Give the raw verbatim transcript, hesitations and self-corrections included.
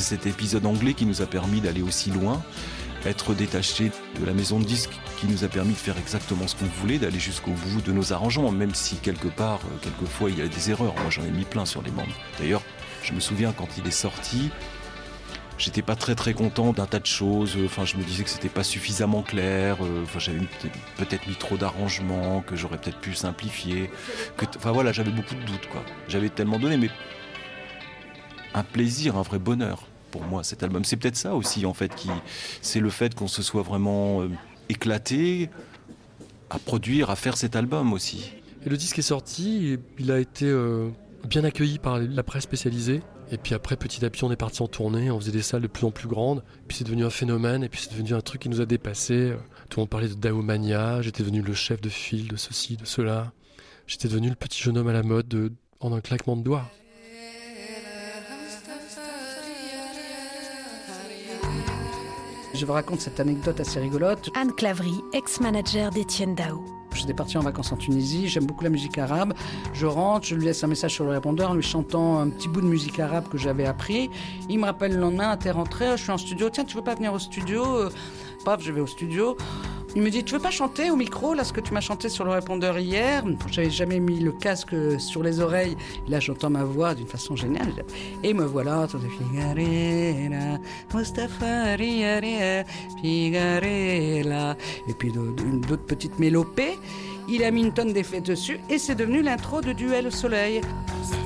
cet épisode anglais qui nous a permis d'aller aussi loin, être détaché de la maison de disques qui nous a permis de faire exactement ce qu'on voulait, d'aller jusqu'au bout de nos arrangements, même si quelque part, quelquefois, il y a des erreurs. Moi, j'en ai mis plein sur les membres. D'ailleurs, je me souviens quand il est sorti, j'étais pas très très content d'un tas de choses. Enfin, je me disais que c'était pas suffisamment clair. Enfin, j'avais peut-être mis trop d'arrangements, que j'aurais peut-être pu simplifier. Que, enfin voilà, j'avais beaucoup de doutes, quoi. J'avais tellement donné, mais un plaisir, un vrai bonheur pour moi, cet album. C'est peut-être ça aussi, en fait, qui, c'est le fait qu'on se soit vraiment euh, éclaté à produire, à faire cet album aussi. Et le disque est sorti, il a été euh, bien accueilli par la presse spécialisée. Et puis après, petit à petit, on est parti en tournée, on faisait des salles de plus en plus grandes. Puis c'est devenu un phénomène, et puis c'est devenu un truc qui nous a dépassés. Tout le monde parlait de Daomania, j'étais devenu le chef de file de ceci, de cela. J'étais devenu le petit jeune homme à la mode de, en un claquement de doigts. Je vous raconte cette anecdote assez rigolote. Anne Clavry, ex-manager d'Étienne Dao. J'étais parti en vacances en Tunisie, j'aime beaucoup la musique arabe. Je rentre, je lui laisse un message sur le répondeur en lui chantant un petit bout de musique arabe que j'avais appris. Il me rappelle le lendemain, t'es rentré, je suis en studio, tiens, tu veux pas venir au studio ? Paf, je vais au studio. Il me dit, tu veux pas chanter au micro, là, ce que tu m'as chanté sur le répondeur hier ? J'avais jamais mis le casque sur les oreilles. Et là, j'entends ma voix d'une façon géniale. Et me voilà, tout Figarella, Mustafa Riaria, Figarella. Et puis d'autres petites mélopées. Il a mis une tonne d'effets dessus et c'est devenu l'intro de Duel au soleil.